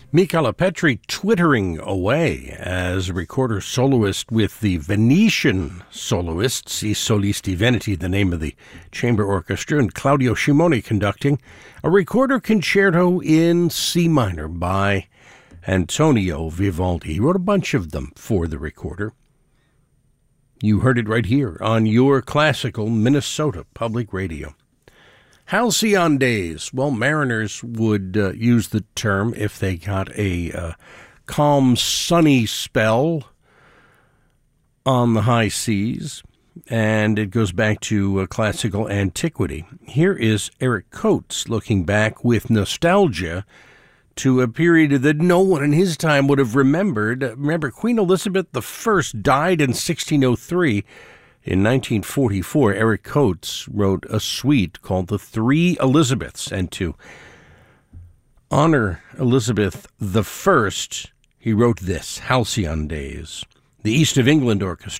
Michala Petri twittering away as a recorder soloist with the Venetian Soloists, I Solisti Veneti, the name of the chamber orchestra, and Claudio Scimoni conducting a recorder concerto in C minor by Antonio Vivaldi. He wrote a bunch of them for the recorder. You heard it right here on your classical Minnesota Public Radio. Halcyon days. Well, mariners would use the term if they got a calm, sunny spell on the high seas, and it goes back to classical antiquity. Here is Eric Coates looking back with nostalgia to a period that no one in his time would have remembered. Remember, Queen Elizabeth I died in 1603. In 1944, Eric Coates wrote a suite called The Three Elizabeths, and to honor Elizabeth I, he wrote this, Halcyon Days. The East of England Orchestra